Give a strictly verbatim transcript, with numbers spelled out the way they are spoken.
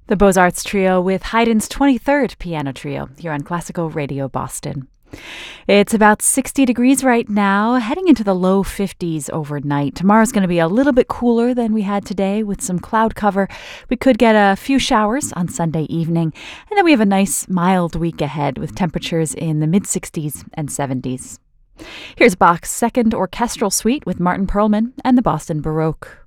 The Beaux-Arts Trio with Haydn's twenty-third Piano Trio here on Classical Radio Boston. It's about sixty degrees right now, heading into the low fifties overnight. Tomorrow's going to be a little bit cooler than we had today with some cloud cover. We could get a few showers on Sunday evening, and then we have a nice mild week ahead with temperatures in the mid-sixties and seventies. Here's Bach's Second Orchestral Suite with Martin Perlman and the Boston Baroque.